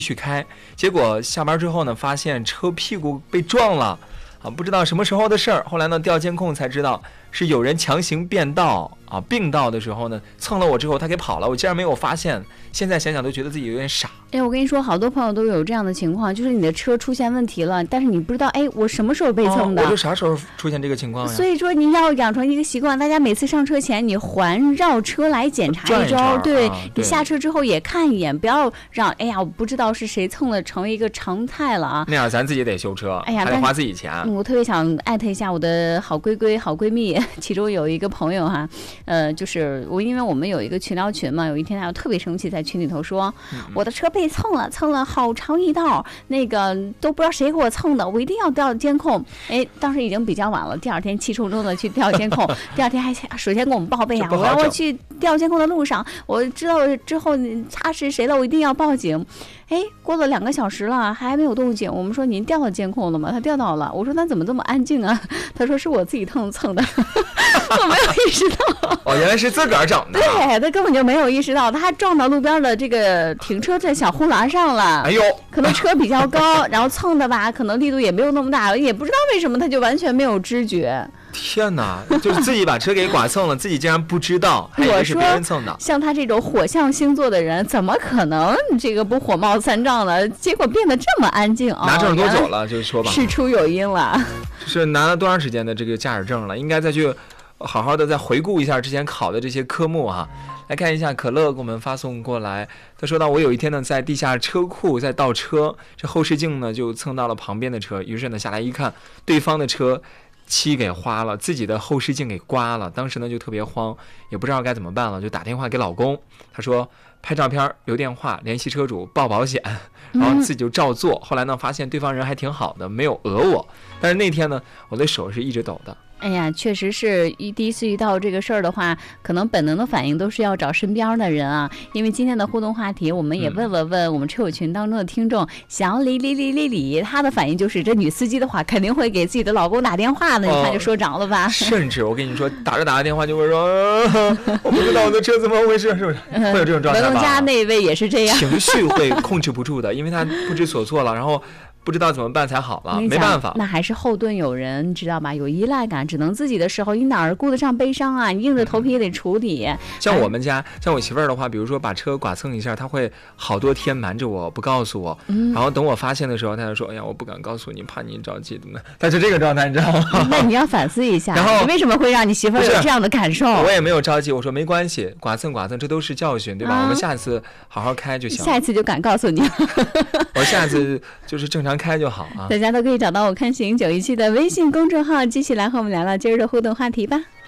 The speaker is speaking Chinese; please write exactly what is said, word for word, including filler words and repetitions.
续开，结果下班之后呢，发现车屁股被撞了，啊，不知道什么时候的事儿。后来呢，调监控才知道是有人强行变道啊，并道的时候呢，蹭了我之后他给跑了，我竟然没有发现。现在想想都觉得自己有点傻。 哎，我跟你说，好多朋友都有这样的情况，就是你的车出现问题了，但是你不知道，哎，我什么时候被蹭的？ 哦、我就啥时候出现这个情况呀？ 所以说你要养成一个习惯，大家每次上车前你环绕车来检查一周， 一对、 啊、 你下车之后也看一眼，不要让哎呀我不知道是谁蹭了成为一个常态了啊。 那样咱自己得修车， 哎呀， 还得花自己钱。 嗯、我特别想艾特一下我的好闺闺、好闺蜜，其中有一个朋友哈，呃，就是我因为我们有一个群聊群嘛，有一天他就特别生气，在群里头说。嗯、我的车被蹭了，蹭了好长一道，那个都不知道谁给我蹭的，我一定要调监控。哎，当时已经比较晚了，第二天气冲冲的去调监控，第二天还首先跟我们报备啊，我要我去调监控的路上，我知道之后他是谁了，我一定要报警。哎，过了两个小时了，还没有动静。我们说您调到监控了吗？他调到了。我说那怎么这么安静啊？他说是我自己蹭蹭的，我没有意识到。 哦，原来是自个儿整的。 对，他根本就没有意识到，他撞到路边的这个停车这小护栏上了。 哎呦， 可能车比较高，然后蹭的吧，可能力度也没有那么大，也不知道为什么他就完全没有知觉。 天哪，就是自己把车给剐蹭了，自己竟然不知道，还以为是别人蹭的。 像他这种火象星座的人，怎么可能这个不火冒三丈呢？结果变得这么安静啊！ 拿证多久了？就说吧， 事出有因了。 就是拿了多长时间的这个驾驶证了？应该再去好好的再回顾一下之前考的这些科目哈。来看一下，可乐给我们发送过来，他说到我有一天呢在地下车库在倒车，这后视镜呢就蹭到了旁边的车，于是呢下来一看，对方的车漆给花了，自己的后视镜给刮了，当时呢就特别慌，也不知道该怎么办了，就打电话给老公，他说拍照片留电话联系车主报保险，然后自己就照做、嗯、后来呢发现对方人还挺好的，没有讹我，但是那天呢我的手是一直抖的。 哎呀，确实是一第一次遇到这个事儿的话，可能本能的反应都是要找身边的人啊。因为今天的互动话题，我们也问了问我们车友群当中的听众，小李李李李李，他的反应就是这女司机的话肯定会给自己的老公打电话的，你看就说着了吧？ 甚至我跟你说，打着打着电话就会说，呃、我不知道我的车怎么回事，是不是？会有这种状态吧？ 文龙家那位也是这样， 情绪会控制不住的，因为他不知所措了，然后。不知道怎么办才好了，没办法。 那还是后盾有人，你知道吧？有依赖感，只能自己的时候，你哪儿顾得上悲伤啊？你硬着头皮也得处理。嗯、 像我们家，像我媳妇儿的话，比如说把车剐蹭一下，她会好多天瞒着我不告诉我，嗯、然后等我发现的时候，她就说：“哎呀，我不敢告诉你，怕你着急怎么的。”她是这个状态，你知道吗？ 那你要反思一下， 然后你为什么会让你媳妇儿有这样的感受？ 我也没有着急，我说没关系，剐蹭剐蹭，这都是教训，对吧？啊、我们下次好好开就行。 下一次就敢告诉你， 我下次就是正常开就好啊。 大家都可以找到我看行九一七的微信公众号，继续来和我们聊聊今儿的互动话题吧。